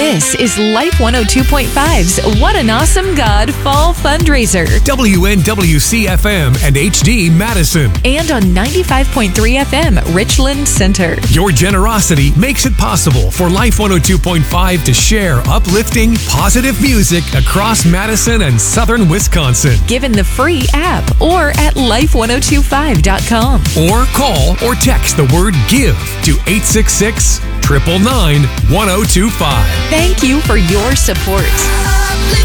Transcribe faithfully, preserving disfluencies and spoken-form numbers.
This is Life one oh two point five's What an Awesome God Fall Fundraiser. W N W C F M and H D Madison. And on ninety-five point three F M, Richland Center. Your generosity makes it possible for Life one oh two point five to share uplifting, positive music across Madison and southern Wisconsin. Give in the free app or at life one oh two five dot com. Or call or text the word GIVE to eight six six, nine nine nine, one oh two five. Thank you for your support.